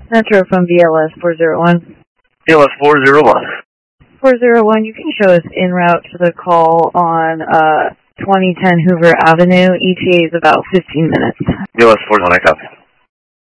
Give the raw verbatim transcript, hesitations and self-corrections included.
Metro from V L S four zero one. V L S four zero one. four zero one, you can show us en route to the call on uh, twenty ten Hoover Avenue. E T A is about fifteen minutes. V L S four zero one, I copy.